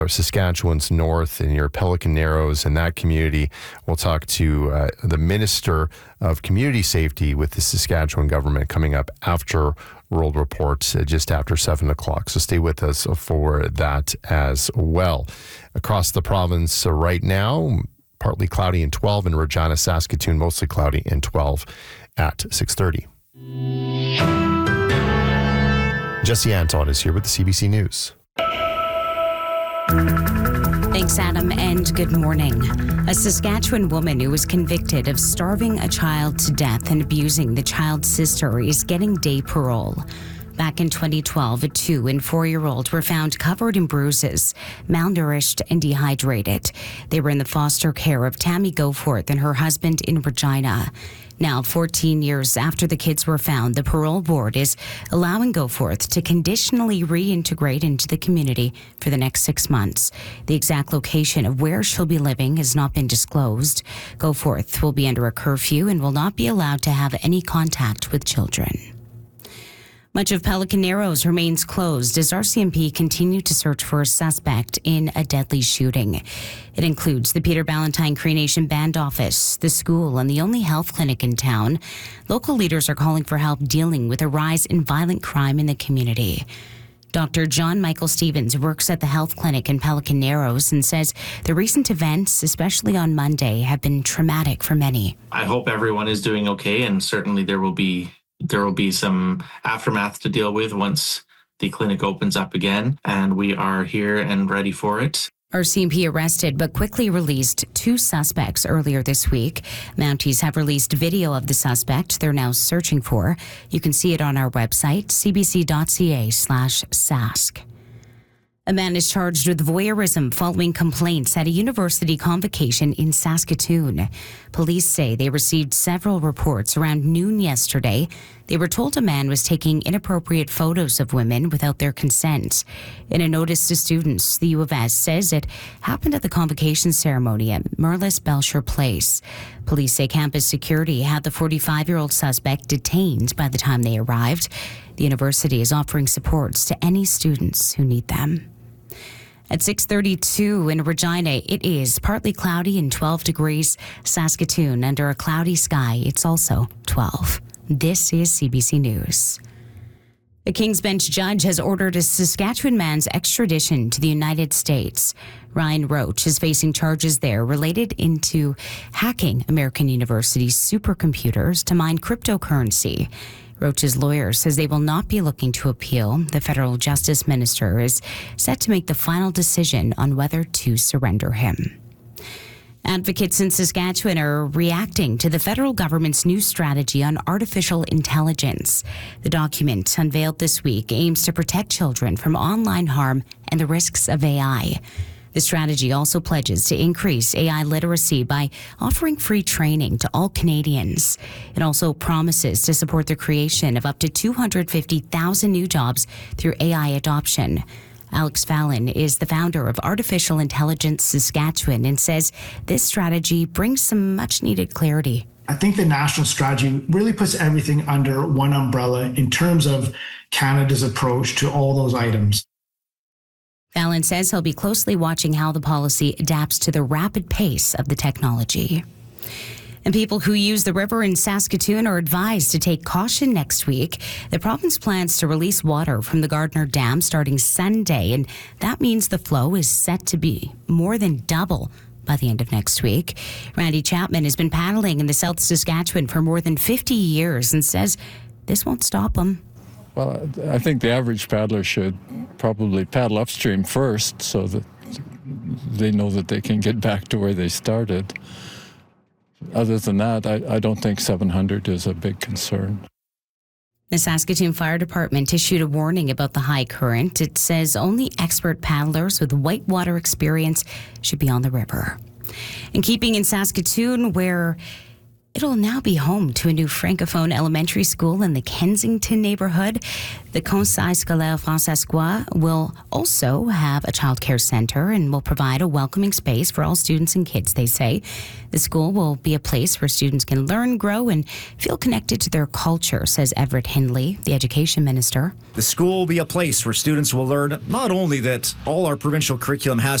Saskatchewan's north and your Pelican Narrows and that community. We'll talk to the Minister of Community Safety with the Saskatchewan government coming up after World Report, just after 7 o'clock. So stay with us for that as well. Across the province right now, partly cloudy and 12 in Regina, Saskatoon, mostly cloudy and 12 at 6:30. Jesse Anton is here with the CBC News. Thanks, Adam, and good morning. A Saskatchewan woman who was convicted of starving a child to death and abusing the child's sister is getting day parole. Back in 2012, a 2- and 4-year-old were found covered in bruises, malnourished and dehydrated. They were in the foster care of Tammy Goforth and her husband in Regina. Now, 14 years after the kids were found, the parole board is allowing Goforth to conditionally reintegrate into the community for the next 6 months. The exact location of where she'll be living has not been disclosed. Goforth will be under a curfew and will not be allowed to have any contact with children. Much of Pelican Narrows remains closed as RCMP continue to search for a suspect in a deadly shooting. It includes the Peter Ballantyne Cree Nation Band Office, the school, and the only health clinic in town. Local leaders are calling for help dealing with a rise in violent crime in the community. Dr. John Michael Stevens works at the health clinic in Pelican Narrows and says the recent events, especially on Monday, have been traumatic for many. I hope everyone is doing okay, and certainly there will be some aftermath to deal with once the clinic opens up again, and we are here and ready for it. RCMP arrested but quickly released 2 suspects earlier this week. Mounties have released video of the suspect they're now searching for. You can see it on our website, cbc.ca/sask. A man is charged with voyeurism following complaints at a university convocation in Saskatoon. Police say they received several reports around noon yesterday. They were told a man was taking inappropriate photos of women without their consent. In a notice to students, the U of S says it happened at the convocation ceremony at Merlis Belcher Place. Police say campus security had the 45-year-old suspect detained by the time they arrived. The university is offering supports to any students who need them. At 6:32 in Regina, it is partly cloudy and 12 degrees. Saskatoon, under a cloudy sky, it's also 12. This is CBC News. A King's Bench judge has ordered a Saskatchewan man's extradition to the United States. Ryan Roach is facing charges there related into hacking American University's supercomputers to mine cryptocurrency. Roach's lawyer says they will not be looking to appeal. The federal justice minister is set to make the final decision on whether to surrender him. Advocates in Saskatchewan are reacting to the federal government's new strategy on artificial intelligence. The document, unveiled this week, aims to protect children from online harm and the risks of AI. The strategy also pledges to increase AI literacy by offering free training to all Canadians. It also promises to support the creation of up to 250,000 new jobs through AI adoption. Alex Fallon is the founder of Artificial Intelligence Saskatchewan and says this strategy brings some much-needed clarity. I think the national strategy really puts everything under one umbrella in terms of Canada's approach to all those items. Fallon says he'll be closely watching how the policy adapts to the rapid pace of the technology. And people who use the river in Saskatoon are advised to take caution next week. The province plans to release water from the Gardner Dam starting Sunday, and that means the flow is set to be more than double by the end of next week. Randy Chapman has been paddling in the South Saskatchewan for more than 50 years and says this won't stop him. Well, I think the average paddler should probably paddle upstream first so that they know that they can get back to where they started. Other than that, I don't think 700 is a big concern. The Saskatoon Fire Department issued a warning about the high current. It says only expert paddlers with whitewater experience should be on the river. And keeping in Saskatoon, where It'll now be home to a new Francophone elementary school in the Kensington neighborhood. The Conseil Scolaire Francescois will also have a childcare center and will provide a welcoming space for all students and kids, they say. The school will be a place where students can learn, grow, and feel connected to their culture, says Everett Hindley, the education minister. The school will be a place where students will learn not only that all our provincial curriculum has